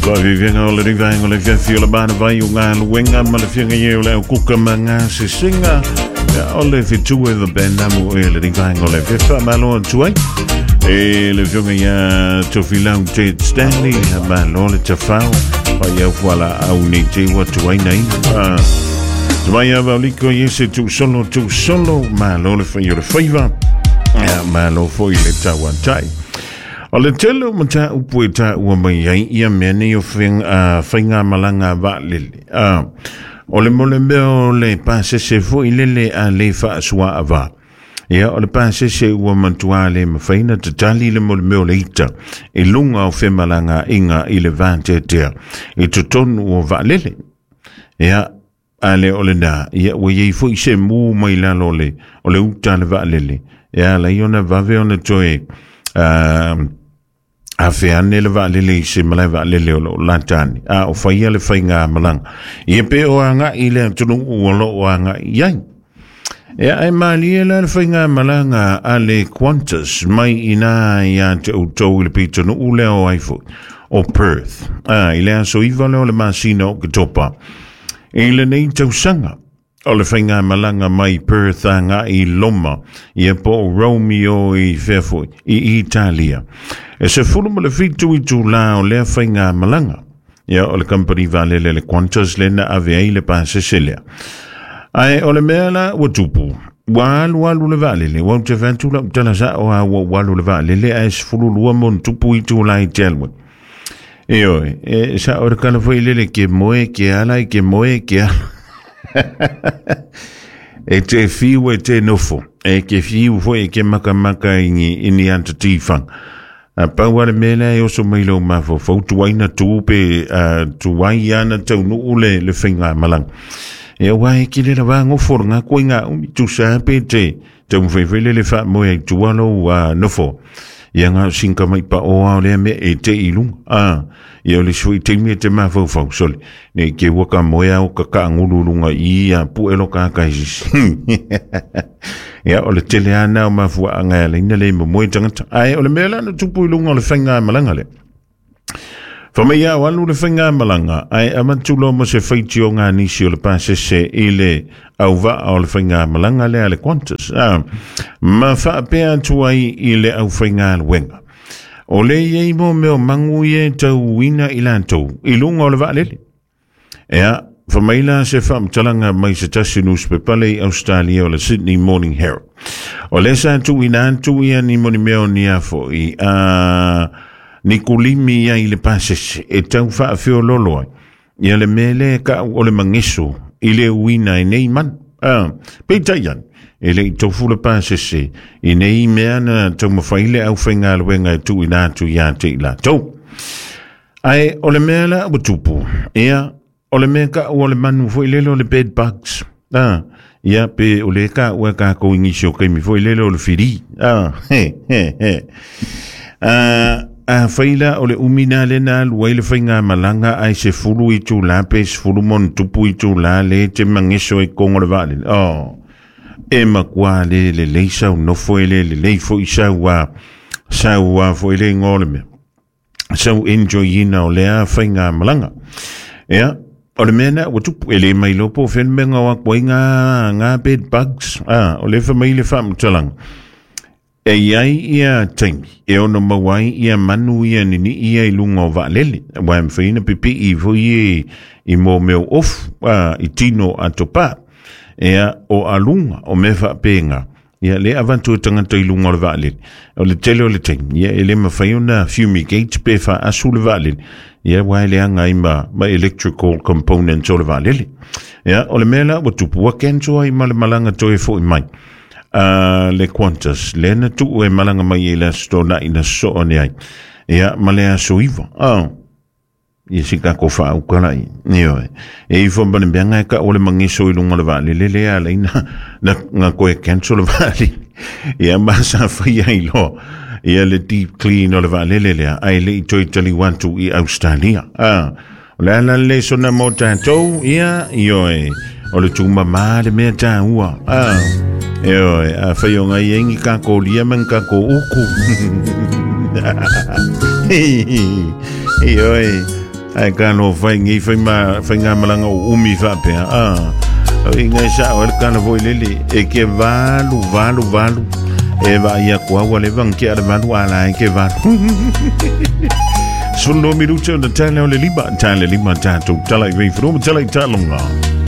Lo vivenga o le rivango le fiola bana vai unga luenga ma le fianga ye le kuka manga se singa o le fitu e the benda mo e le rivango le fa malo tuai e le fianga ya tofila te Stanley ma lo le tafao pa ya voilà au ni te wa tuai nei vai ava liko yese tu solo ma lo le fa yo le faiva ma lo foi le tawantai. O le telo mata upueta ua mai ai ia mene o whainga malanga wa lele. O le mole meo le pasese fo i lele a le whaasua a wa. Ia o le pasese ua mantua le mawhaina te tali le mole meo le ita. E lunga o whemalanga inga i le vante tea. E tutonu o wa lele. Ia ale o le na. Ia ua iei fo i se mu mai lalo le. O le uta le wa lele. Ia la iona vave o na toe. A feane le va lele se malai va lele o lantani a o faia le fainga malanga ia pe o anga ile tunu o lo o anga iai e ai mali le fainga malanga ale Qantas mai ina ia te o to le pitonu o le o aifo o Perth ile so iva le masino ke topa ile nei tau sanga o le whainga malanga mai Perth anga i Loma, ia po Romeo i Fefo, i Italia. E se fulu mo le fitu i tu la o lea whainga malanga, ia o le company vale le Qantas le na avea i le Pasesselea. Ai o le mea la ua tupu, walu le vale le, wau te vantula utala sa o a walu le vale le, a se fulu lua mon tupu i tu la i telwe. E oi, e sa o le kalafai lele ke moe, ke ala, ke moe, ke ala. E te fiu e te nofo e ke fiu fo e ke maka ini anta tifang a paua le mele e oso mailo mafo fautu waina tuupe tuwai ana tau nuule le whainga malang e wai ki le rawa ngofo nga koe nga tu sa pe te tau mwhewhele le wha moe tuwalo nofo ia ngā sinka mai pa oa o lea me e te ilung ia le sui te mea te mafau fau soli ne ke waka moea o ka ngururunga ia puelo ka kaisis ia o le tele ana o mafua anga le ina le moe tangata ai o le mea lana tupu ilunga o le whainga malanga le whamea walu le whainga malanga ai amantulo mo se whaiti o ngā nisi o le pasese i le au wa o le whainga malanga le ale Qantas ma whaapea tuai i le au whainga wenga o le iei mo meo mangu ie tau wina i lantou i lunga o le wa lele ea whamaila se whaamtalanga mai se tasi newspaper i Australia o le Sydney Morning Herald o le sa tu i nantu ia ni moni meo ni afo i ni kulimi ia i le pasese e tau wha feo loloa ia le mele ka o le mangeso i le uina i nei man peita ian e le tofu le pasese i nei mea na tau mawhaile au whainga luenga e tu i nātu ia te i la tau ai o le mea la o tupu ia o le mea ka o le manu fo i lelo le bed bugs ia pe o le ka ua ka ko ingisio kaimi fo i lelo le whiri whaila o le umina le na luai le whainga malanga ai se fulu i tu la pe se fulu mon tupu i tu la le te mangeso i kongo le vale e makua le leisa o nofo e le leifo i saua fo i le ngole me sau enjoy ina o lea whainga malanga ea o le mena o tupu e le mai lopo fen menga wa koi ngā bed bugs o le whamai le whamutalang e iai ia taimi, e ono mawai ia manu ia nini ia i lunga o vaalele. Wai mwhaina pipi i vui i mō meo ofu, i tino atopa, ea o alunga o mewa penga. Ia le avantu tangata i lunga o vaalele. O le tele o le taimi, ia ele mawhaiona fumigate pefa asu le vaalele. Ia wai le anga i ma electrical components o le vaalele. Ia o le mela o tupu wa kentoa i malanga toe fo i mai. Le Qantas le na tu e malanga mai e la stona ina so ne ai ia malea so iva ia sika ko fa u kala io e ifo ban benga ka o le mangiso i lunga le vale le ala ina na nga ko e cancel le vale ia masa fa ia i lo ia le deep clean o le vale le ai le toi tali want to i Australia la le so na mo tanto ia io o le tuma ma le me ta ua eo a whaio ngai engi kako lia man kako uku eo ai kano fai ngi fai nga malanga umi fa pe inga sha o kana voi lili e ke valu e va ia kwa wale van ke ar van wala ke va sundo mi ruche na tale le liba tale lima tatu tala i from tala talonga